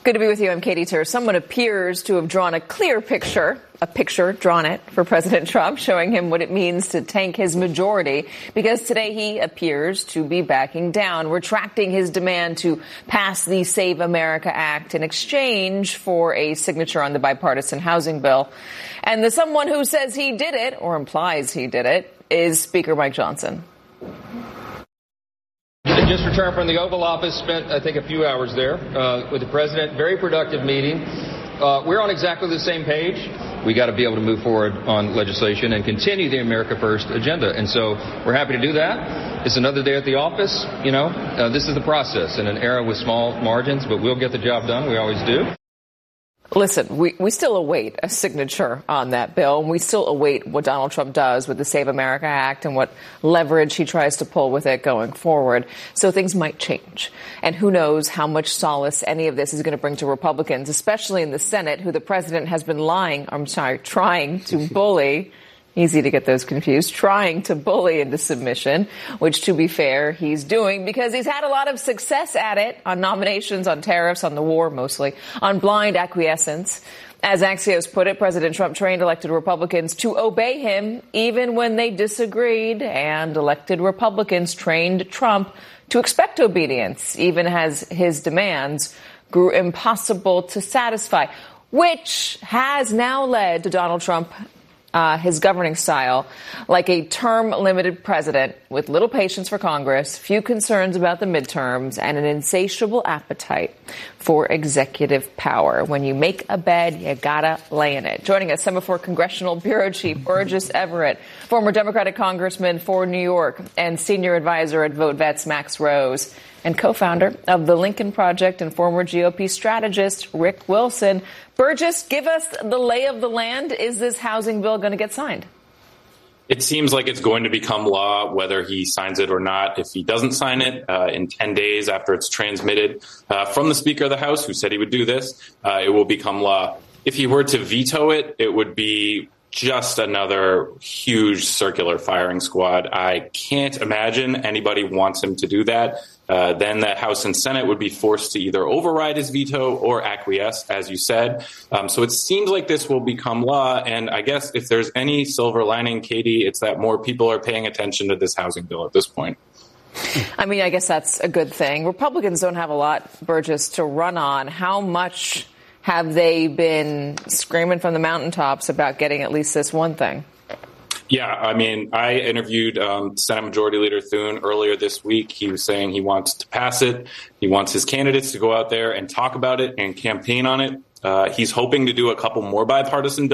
Good to be with you. I'm Katie Tur. Someone appears to have drawn a clear picture, drawn it for President Trump, showing him what it means to tank his majority, because today he appears to be backing down, retracting his demand to pass the Save America Act in exchange for a signature on the bipartisan housing bill. And the someone who says he did it, or implies he did it, is Speaker Mike Johnson. I just returned from the Oval Office, spent, I think, a few hours there with the president. Very productive meeting. We're on exactly the same page. We got to be able to move forward on legislation and continue the America First agenda. And so we're happy to do that. It's another day at the office. This is the process in an era with small margins, but we'll get the job done. We always do. Listen, we still await a signature on that bill, and we still await what Donald Trump does with the Save America Act and what leverage he tries to pull with it going forward. So things might change. And who knows how much solace any of this is going to bring to Republicans, especially in the Senate, who the president has been trying to bully. Easy to get those confused, trying to bully into submission, which, to be fair, he's doing because he's had a lot of success at it on nominations, on tariffs, on the war, mostly, on blind acquiescence. As Axios put it, President Trump trained elected Republicans to obey him even when they disagreed, and elected Republicans trained Trump to expect obedience, even as his demands grew impossible to satisfy, which has now led to Donald Trump his governing style, like a term-limited president with little patience for Congress, few concerns about the midterms, and an insatiable appetite for executive power. When you make a bed, you gotta lay in it. Joining us, Semaphore Congressional Bureau Chief Burgess Everett, former Democratic Congressman for New York, and senior advisor at VoteVets Max Rose, and co-founder of the Lincoln Project and former GOP strategist Rick Wilson. Burgess, give us the lay of the land. Is this housing bill going to get signed? It seems like it's going to become law, whether he signs it or not. If he doesn't sign it in 10 days after it's transmitted from the Speaker of the House, who said he would do this, it will become law. If he were to veto it, it would be just another huge circular firing squad. I can't imagine anybody wants him to do that. Then the House and Senate would be forced to either override his veto or acquiesce, as you said. So it seems like this will become law. And I guess if there's any silver lining, Katie, it's that more people are paying attention to this housing bill at this point. I mean, I guess that's a good thing. Republicans don't have a lot, Burgess, to run on. How much have they been screaming from the mountaintops about getting at least this one thing? Yeah, I mean, I interviewed Senate Majority Leader Thune earlier this week. He was saying he wants to pass it. He wants his candidates to go out there and talk about it and campaign on it. He's hoping to do a couple more bipartisan